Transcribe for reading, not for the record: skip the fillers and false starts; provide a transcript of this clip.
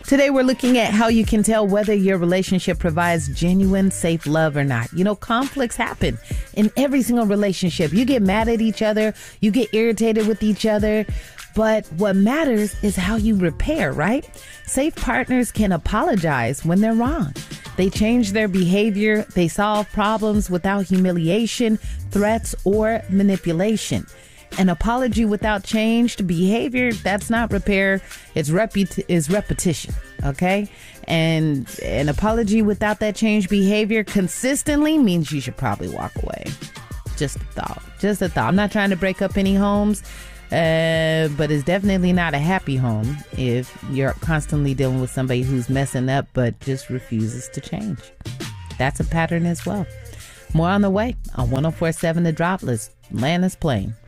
Today, we're looking at how you can tell whether your relationship provides genuine, safe love or not. You know, conflicts happen in every single relationship. You get mad at each other, you get irritated with each other, but what matters is how you repair, right? Safe partners can apologize when they're wrong. They change their behavior, they solve problems without humiliation, threats, or manipulation. An apology without changed behavior, that's not repair, it's repetition, okay? And an apology without that changed behavior consistently means you should probably walk away. Just a thought. I'm not trying to break up any homes, but it's definitely not a happy home if you're constantly dealing with somebody who's messing up but just refuses to change. That's a pattern as well. More on the way on 104.7 The Drop. Let's land this plane.